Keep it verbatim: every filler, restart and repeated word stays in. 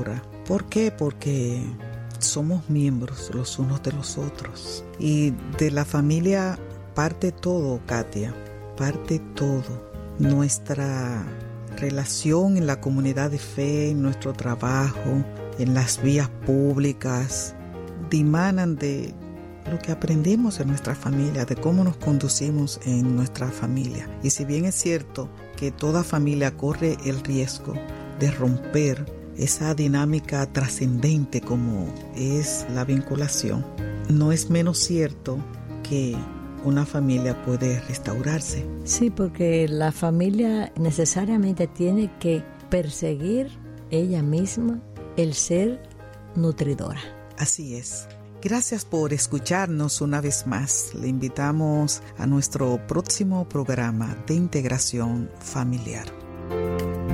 nutridora. ¿Por qué? Porque somos miembros los unos de los otros. Y de la familia parte todo, Katia, parte todo. Nuestra relación en la comunidad de fe, en nuestro trabajo, en las vías públicas, dimanan de lo que aprendimos en nuestra familia, de cómo nos conducimos en nuestra familia. Y si bien es cierto que toda familia corre el riesgo de romper esa dinámica trascendente como es la vinculación, no es menos cierto que una familia puede restaurarse. Sí, porque la familia necesariamente tiene que perseguir ella misma el ser nutridora. Así es. Gracias por escucharnos una vez más. Le invitamos a nuestro próximo programa de integración familiar.